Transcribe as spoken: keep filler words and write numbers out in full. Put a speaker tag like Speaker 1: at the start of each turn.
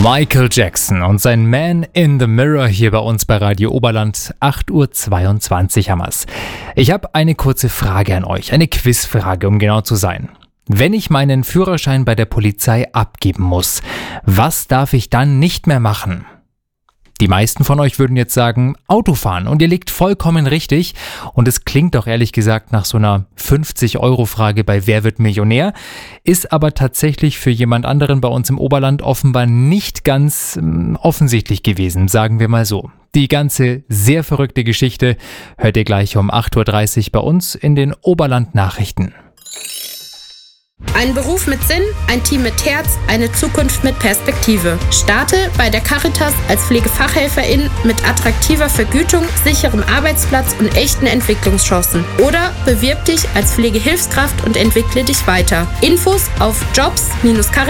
Speaker 1: Michael Jackson und sein Man in the Mirror hier bei uns bei Radio Oberland. acht Uhr zweiundzwanzig haben wir's. Ich habe eine kurze Frage an euch, eine Quizfrage, um genau zu sein. Wenn ich meinen Führerschein bei der Polizei abgeben muss, was darf ich dann nicht mehr machen? Die meisten von euch würden jetzt sagen, Autofahren, und ihr liegt vollkommen richtig, und es klingt doch ehrlich gesagt nach so einer fünfzig-Euro-Frage bei Wer wird Millionär, ist aber tatsächlich für jemand anderen bei uns im Oberland offenbar nicht ganz ähm, offensichtlich gewesen, sagen wir mal so. Die ganze sehr verrückte Geschichte hört ihr gleich um acht Uhr dreißig bei uns in den Oberland-Nachrichten.
Speaker 2: Ein Beruf mit Sinn, ein Team mit Herz, eine Zukunft mit Perspektive. Starte bei der Caritas als Pflegefachhelferin mit attraktiver Vergütung, sicherem Arbeitsplatz und echten Entwicklungschancen. Oder bewirb dich als Pflegehilfskraft und entwickle dich weiter. Infos auf jobs Bindestrich caritas